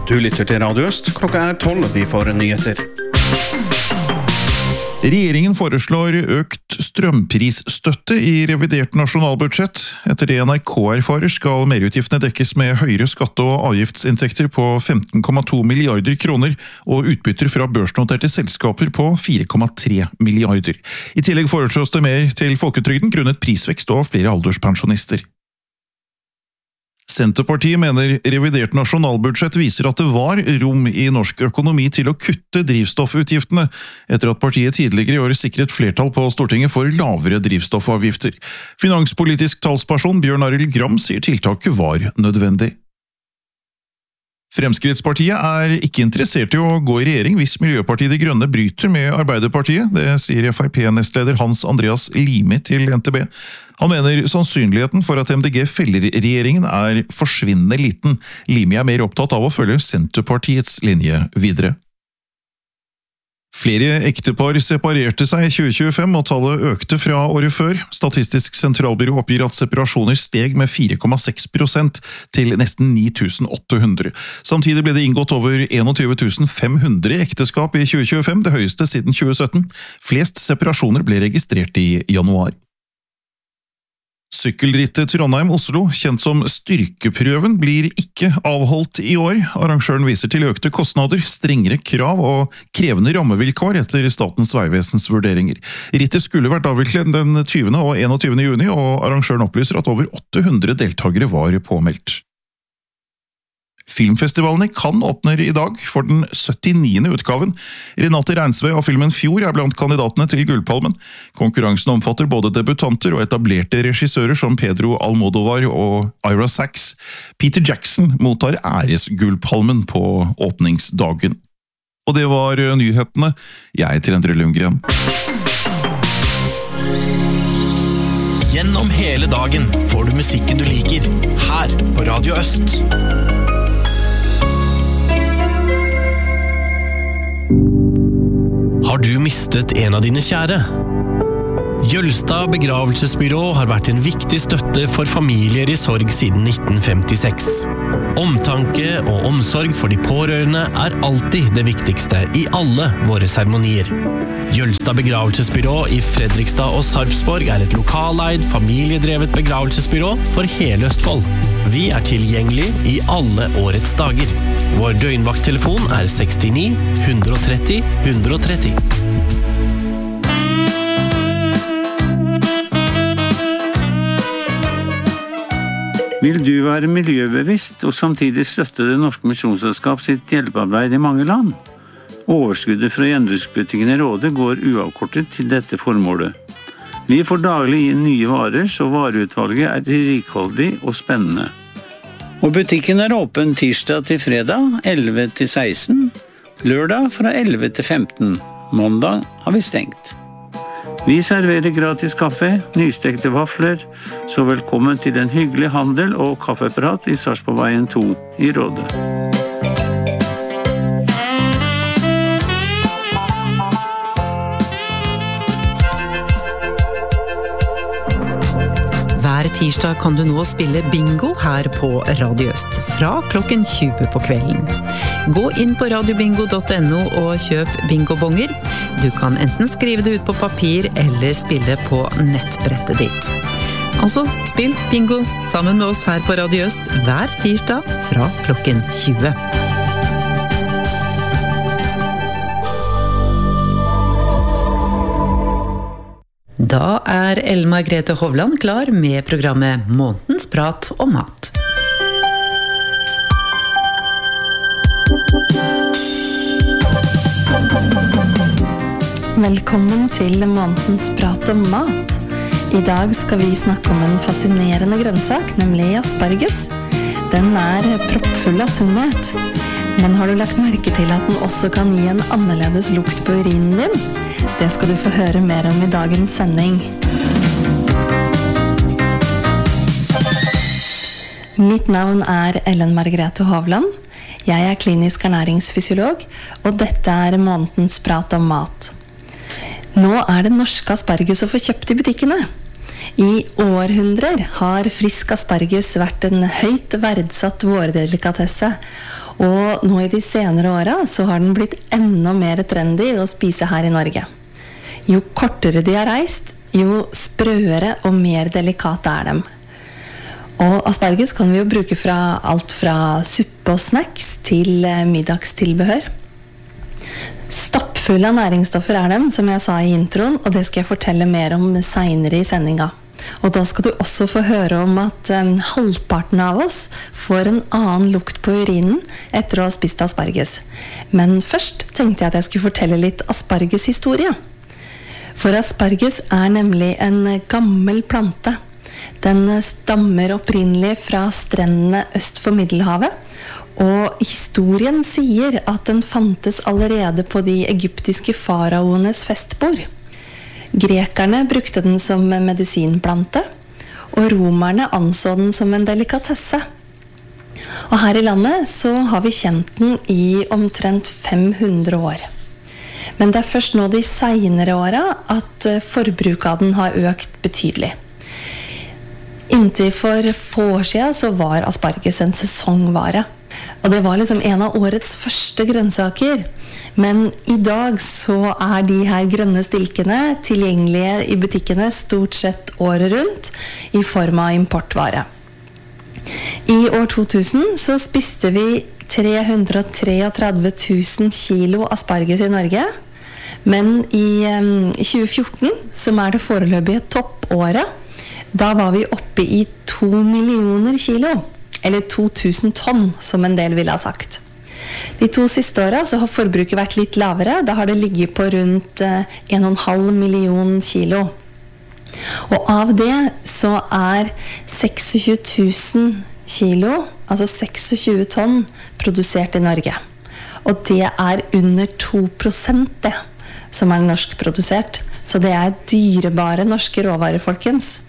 Du lytter til Radio Øst. Klokka 12, vi får nyheter. Regjeringen foreslår økt strømprisstøtte i revidert nasjonalbudsjett. Etter det NRK erfarer skal merutgiftene dekkes med høyere skatte- og avgiftsinntekter på 15,2 milliarder kroner og utbytter fra børsnoterte selskaper på 4,3 milliarder. I tillegg foreslås det mer til folketrygden grunnet prisvekst og flere alderspensjonister. Senterpartiet mener revidert nasjonalbudsjett viser at det var rom i norsk økonomi til å kutte drivstoffutgiftene, etter at partiet tidligere i år sikret flertall på Stortinget for lavere drivstoffavgifter. Finanspolitisk talsperson Bjørn Arild Gram sier tiltaket var nødvendig. Fremskrittspartiet er ikke interessert i å gå i regjering hvis Miljøpartiet De Grønne bryter med Arbeiderpartiet, det sier FrP-nestleder Hans Andreas Limi til NTB. Han mener sannsynligheten for at MDG feller regjeringen er forsvinnende liten. Limi er mer opptatt av å følge Senterpartiets linje videre. Flere ektepar separerte seg i 2025, og tallet økte fra året før. Statistisk sentralbyrå oppgir at separasjoner steg med 4,6% til nesten 9.800. Samtidig ble det inngått over 21.500 ekteskap i 2025, det høyeste siden 2017. Flest separasjoner ble registrert i januar. Sykkelrittet Trondheim-Oslo, kjent som Styrkeprøven, blir ikke avholdt i år. Arrangøren viser til økte kostnader, strengere krav og krevende rammevilkår etter Statens vegvesens vurderinger. Rittet skulle vært avviklet den 20. og 21. juni, og arrangøren opplyser at over 800 deltagere var påmeldt. Filmfestivalen i Cannes åpner i dag for den 79. utgaven. Renate Reinsve av filmen Fjord er blant kandidatene til Gullpalmen. Konkurransen omfatter både debutanter og etablerte regissører som Pedro Almodovar og Ira Sachs. Peter Jackson mottar æresgullpalmen på åpningsdagen. Og det var nyhetene. Jeg heter Endre Lundgren. Gjennom hele dagen får du musikken du liker, her på Radio Øst. Har du mistet en av dine kjære? Jølstad begravelsesbyrå har vært en viktig støtte for familier i sorg siden 1956. Omtanke og omsorg for de pårørende er alltid det viktigste i alle våre seremonier. Jølstad begravelsesbyrå i Fredrikstad og Sarpsborg er et lokaleid, familiedrevet begravelsesbyrå for hele Østfold. Vi er tilgjengelig i alle årets dager. Vår døgnvakttelefon er 69 130 130. Vil du være miljøbevisst og samtidig støtte Det Norske Misjonsselskap sitt hjelpearbeid i mange land? Overskuddet fra gjenbruksbutikken i Råde går uavkortet til dette formålet. Vi får daglig inn nye varer, så vareutvalget er rikholdig og spennende. Og butikken er åpen tirsdag til fredag, 11 til 16, lørdag fra 11 til 15, mandag har vi stengt. Vi serverer gratis kaffe, nystekte vafler, så velkommen til en hyggelig handel og kaffeprat i Sarpsborgveien 2 i Råde. Hver tirsdag kan du nå spille bingo her på Radio Øst, fra klokken 20 på kvelden. Gå inn på radiobingo.no og kjøp bingobonger. Du kan enten skrive det ut på papir eller spille på nettbrettet ditt. Altså, spill bingo sammen med oss her på Radio Øst hver tirsdag fra klokken 20. Da er Ellen Margrethe Hovland klar med programmet Månedens prat om mat. Velkommen til Månedens prat om mat. I dag skal vi snakke om en fascinerende grønnsak, nemlig asparges. Den er proppfull av sunnhet. Men har du lagt merke til at den også kan gi en annerledes lukt på urinen din? Det skal du få høre mer om i dagens sending. Mitt navn er Ellen Margrethe Hovland. Jeg er klinisk ernæringsfysiolog, og dette er månedens prat om mat. Nå er det norske asparges å få kjøpt i butikkene. I århundrer har frisk asparges vært en høyt verdsatt vårdelikatesse, Og nå i de senere årene så har den blitt enda mer trendy å spise her i Norge. Jo kortere de har reist, jo sprøere og mer delikate dem. Og asparges kan vi jo bruke fra alt fra suppe og snacks til middagstilbehør. Stappfull av næringsstoffer dem, som jeg sa i introen, og det skal jeg fortelle mer om senere i sendinga. Og da skal du også få høre om at halvparten av oss får en annen lukt på urinen etter å ha spist asparges. Men først tenkte jeg at jeg skulle fortelle litt aspargeshistorie. For asparges nemlig en gammel plante. Den stammer opprinnelig fra strendene øst for Middelhavet, og historien sier at den fantes allerede på de egyptiske faraoenes festbord. Grekerne brukte den som medisinplante, og romerne anså den som en delikatesse. Og her i landet så har vi kjent den i omtrent 500 år. Men det først nå de senere årene at forbruket av den har økt betydelig. Inntil for få år siden så var asparges en sesongvare. Og det var liksom en av årets første grønnsaker. Men i dag så de her grønne stilkene tilgjengelige i butikkene stort sett året rundt i form av importvare. I år 2000 så spiste vi 333 000 kilo asparges i Norge. Men i 2014, som det foreløpige toppåret, da var vi oppe i 2 millioner kilo, eller 2000 tonn, som en del ville ha sagt. De 2 siste årene så har forbruket vært litt lavere, da har det ligget på rundt 1,5 million kilo. Og av det så 26 000 kilo, altså 26 tonn, produsert i Norge. Og det under 2% det, som norskprodusert. Så det dyrebare norske råvarer, folkens.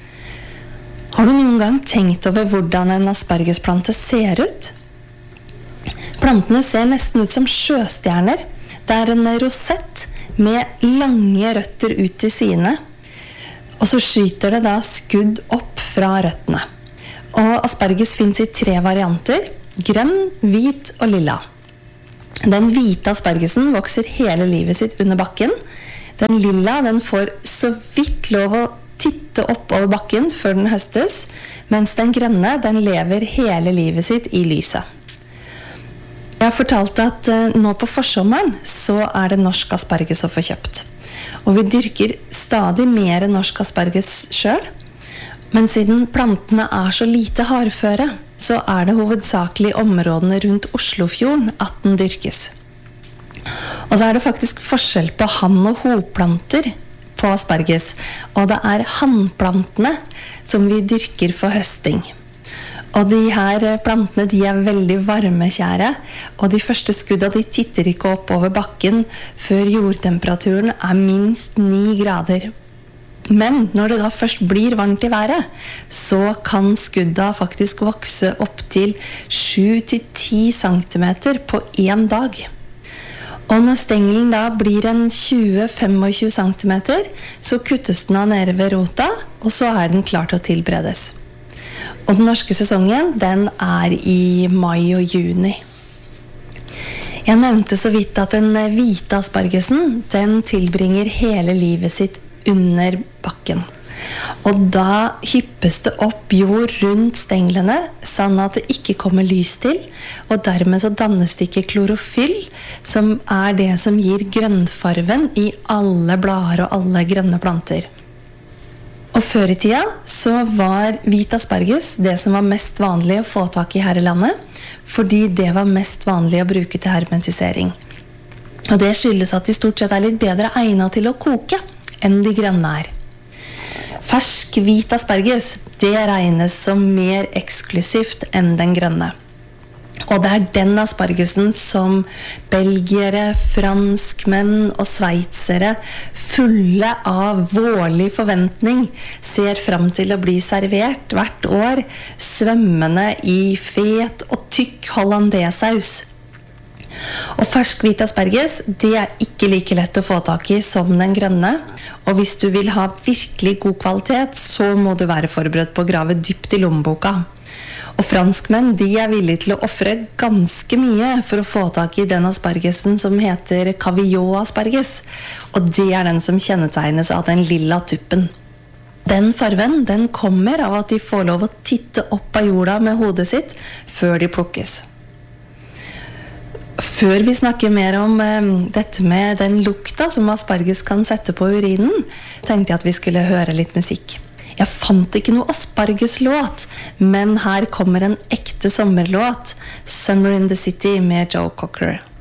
Har du noen gang tenkt over hvordan en aspargesplante ser ut? Plantene ser nesten ut som sjøstjerner. Det en rosett med lange røtter ut til sidene. Og så skyter det da skudd opp fra røttene. Og asparges finnes i 3 varianter: grønn, hvit og lilla. Den hvite aspargesen vokser hele livet sitt under bakken. Den lilla, den får så vidt lov å titte opp over bakken før den høstes, mens den grønne, den lever hele livet sitt i lyset. Jeg har fortalt at nå på forsommeren så det norsk asparges å få kjøpt. Og vi dyrker stadig mer norsk asparges selv, men siden plantene så lite hardføre, så det hovedsakelig områdene rundt Oslofjorden at den dyrkes. Og så det faktisk forskjell på hann- og hoplanter på asparges, og det hannplantene som vi dyrker for høsting. Og de her plantene, de veldig varmekjære, og de første skudda de titter ikke opp over bakken før jordtemperaturen minst 9 grader. Men når det da først blir varmt i været, så kan skudda faktisk vokse opp til 7-10 centimeter på 1 dag. Og når stengelen da blir 20-25 centimeter, så kuttes den av nede ved rota, og så den klar til å tilberedes. Og den norske sesongen, den i mai og juni. Jeg nevnte så vidt at den hvite aspargesen, den tilbringer hele livet sitt under bakken. Og da hyppes det opp jord rundt stenglene, sånn at det ikke kommer lys til, og dermed så dannes det ikke klorofyll, som det som gir grønnfarven i alle blader og alle grønne planter. Og før i tida så var hvit asparges det som var mest vanlig å få tak i her i landet, fordi det var mest vanlig å bruke til hermetisering. Og det skyldes at de stort sett litt bedre egnet til å koke enn de grønne Fersk hvit asparges, det regnes som mer eksklusivt enn den grønne. Og det den aspargesen som belgiere, franskmenn og sveitsere fulle av vårlig forventning ser frem til å bli servert hvert år, svømmende i fet og tykk hollandesaus. Og fersk hvit asparges, det ikke like lett å få tak i som den grønne, og hvis du vil ha virkelig god kvalitet, så må du være forberedt på å grave dypt i lommeboka. Og franskmenn, de villige til å offre ganske mye for å få tak i den aspargesen som heter Cavillot-asparges. Og det den som kjennetegnes av den lilla tuppen. Den farven, den kommer av at de får lov å titte opp av jorda med hodet sitt før de plukkes. Før vi snakker mer om dette med den lukta som asparges kan sette på urinen, tenkte jeg at vi skulle høre litt musikk. Jeg fant ikke noe aspargeslåt, men her kommer en ekte sommerlåt, Summer in the City med Joe Cocker.